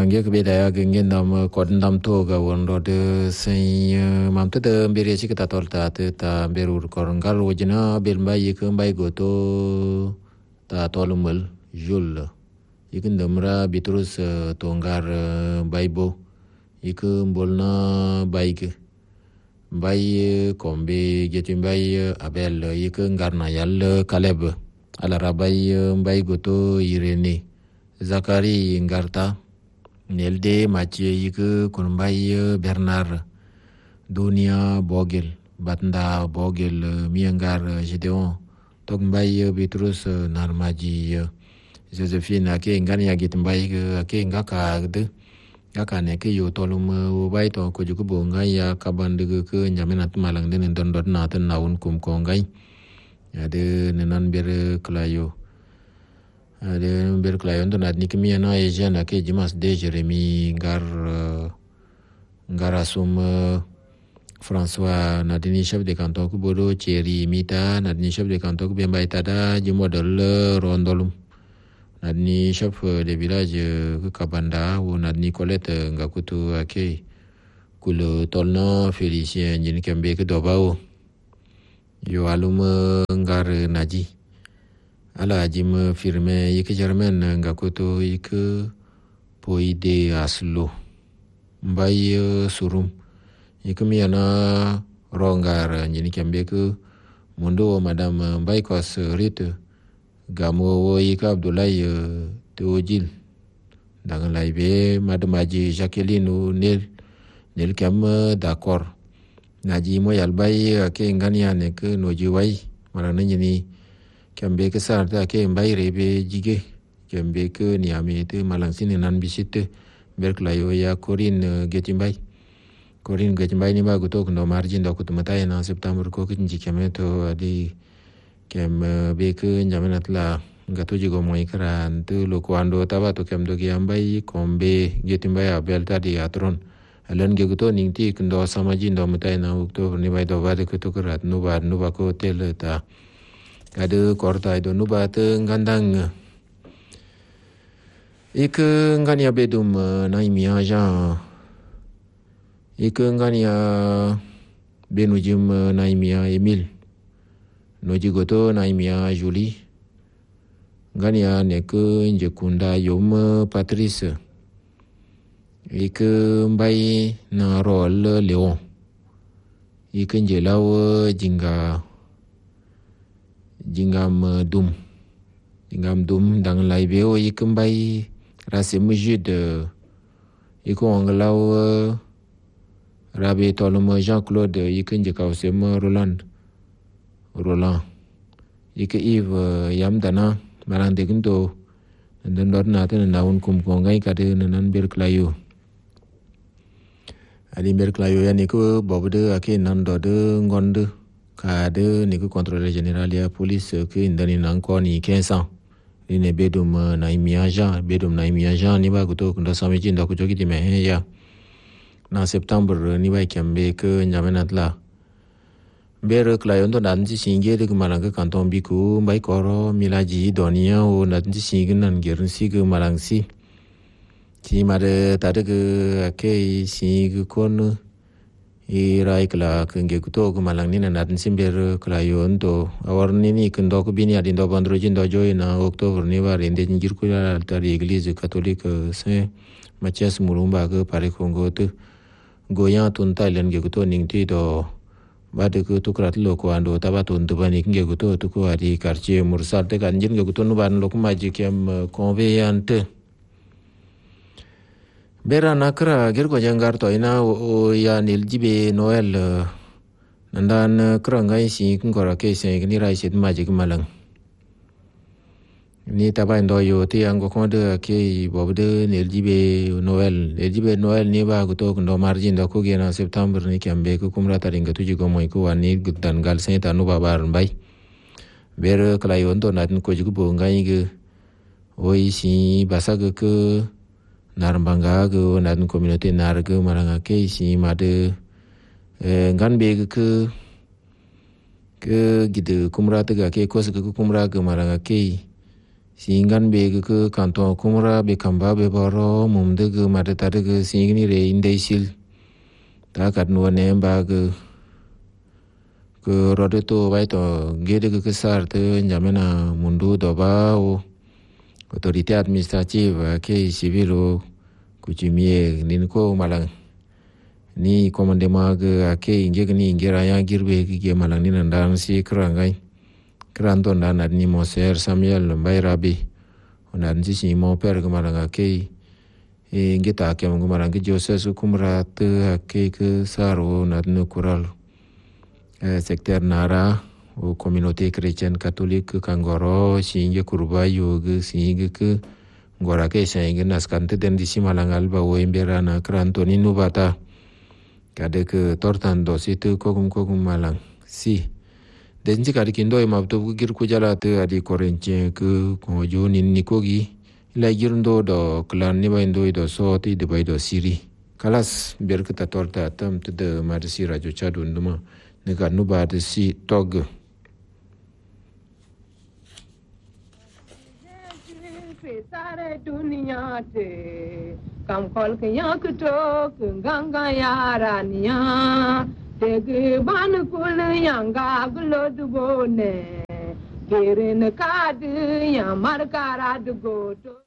mangi ke beda ke ngendam kodndam to ga wondo de sai mamte de bere chi ta tolta ta berur korongal wojina belmba yik mbay goto ta tolumul jul yikin demra bitrus tongar baybo yik bolna bayke bay kombe getin bay abel yik ngarna yal kaleb ala rabay mbay goto irene zakari ngarta nelde Mathieu yik kunbay Bernard Dunia Bogel Batnda Bogel Miangar Gideon Togbay Bitrus Narmaji Josephine ake ngani agit mbay ake ngaka de ngaka ne ke yo tolum ubay to ko jugo bo ngaya kabande ke nyamenat malang den don dot na tan naun kum ko ngay ade nenan ber klayo ade ber klayo don adni ke miana e jana ke jimas de Jeremy ngarasum François nadini chef de canton ko bodo Thierry Mita nadini chef de canton ko be mbay tada ji model rondolum nadni chef de village ke kabanda ou nadni Colette ngakutu ake kulo tolna Félicien jini kembe ke dobao yo alum ngar naji ala jim firme yike germain ngakutu yike poide aslo mbay surum yike miana rongar jini kembe ke mundo madame mbay kos rite gamo wo yika Abdoulaye Teojil dangan laibe madamaji Jacqueline nel kam d'accord naji mo yalbay ke ngania ne ke noji wai marana nyini kambe ke sarta ke mbay rebe jige kambe ke niame te malangsine nan bisite berklayo ya Corinne Getimbay ni ba gutok no margin da kutumata na September ko kinji kemeto adi kem beke njamenat la gato jigo moy kran tu lo kwando tabato kem do giambay kombe Getimbay abel tadi atron alen ge guto ningti kndo samaji ndo mutai na oktober ni bay do bade kuto krat nuba ko tel ta ade korta do nuba te ngandang ik ngania bedum na imia ja ik ngania benujim na imia Emile noji goto na imia Julie ngania nek njekunda yom Patrice ik mbay na rol Léon ik njelaw jingam dum dang laibeo ik mbay Rasim Jude ik onglaw rabe tolum Jean-Claude ik njekaw sem Roland ik Yves yamdana marande gindo ndon na tan naun kum ko ngai kade nan ber klayo ali ber klayo ya niku bobde ake nan do de ngonde kade niku contrôleur général ya police ke indani nan ko ni 1500 ine bedum na imiaja ni ba guto ndo samiji ndo kujogi di me ya na septembre ni ba kembe ke njamenat la ber klayo ndo nanji singe de malanga kanton biku mbai koro milaji donia o nanji singe nan gerin sige malangsi ti mare tade ke ake singe kon rai kla kenge kuto ko malang ni nan simber klayo ndo awarni ni kendo ko bini adi ndo bandro jindo joy na oktober ni war inde ngir ko altar église catholique saint Mathias Murumba ke pare kongo te goyan tun tailen ge kuto ningti do bade ko tukrat lo ko ando tabato ndubani nge guto to ko adi quartier mursal te kanjin nge guto nuban lo ko maji kem conveyante bera nakra gergo jangar to ina o ya niljibe Noel nandan krangai si ngora ke se ni rai sit maji malang ni tabai ndo yo ti ango konde ke bobde niljibe Noel ni ba guto ndo margin do ko gena September ni kambe ko kumra taringa tuji go moy ko wani gudan gal sen tanu babar mbay ber klayon to natin ko jigo bo ngai ge oi si basaga ke narmbanga ge natin communauté narge maranga ke si made ngan be ke gide kumra taga ke ko se ko kumra ge maranga ke singan be ke kanton kumra be kamba be boro mum de ge madata de ge singni re indaisil ta kat no ne ba ge rodeto vai to gede ke sar te njamena mundu do ba o autorité administrative ke civilo kuchimie nin ko malang ni commandement ge ake inge ni ingera ya girbe ge malang ni ndan si krangai krando ndan ni Monser Samuel Mbairabi onan si mo per ge malang ake inge ta ke mo malang ge Joseph kumra te ake ke saro nan kural secteur nara o communauté chrétienne catholique kangoro singe kurba yoga singe ke ngora ke singe naskante den disi malangal ba o embera na krantoni nubata kade ke tortan dositu kogum malang si denji kadi kindo e mabto gir ku jala te adi korenche ke ko jonin nikogi la girndo do klan ni baindo do soti de baido siri kalas ber ke ta torta tam te de marsi radio chadun duma nega nuba de si tog सारे दुनिया से कम कल के यहाँ कुटो गंगा यारानिया तेग बान कुल यंगा गुलो दुबोने गिरन काद या मर कारा दुगोटो